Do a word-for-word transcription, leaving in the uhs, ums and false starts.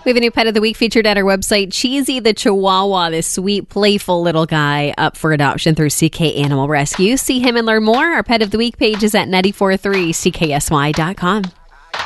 We have a new pet of the week featured at our website, Cheesy the Chihuahua, this sweet, playful little guy up for adoption through C K Animal Rescue. See him and learn more. Our pet of the week page is at nine four three C K S Y dot com.